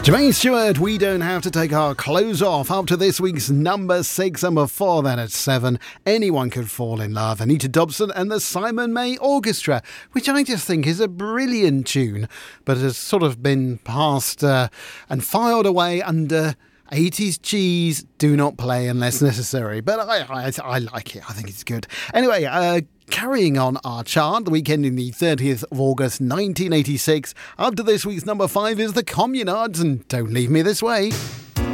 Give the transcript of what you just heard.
Jermaine Stewart, We Don't Have to Take Our Clothes Off. Up to this week's number 6 and before that at 7, Anyone Could Fall in Love. Anita Dobson and the Simon May Orchestra, which I just think is a brilliant tune, but has sort of been passed and filed away under 80s cheese, do not play unless necessary. But I like it. I think it's good. Anyway, carrying on our chart, the weekend in the 30th of August 1986. Up to this week's number 5 is the Communards and Don't Leave Me This Way.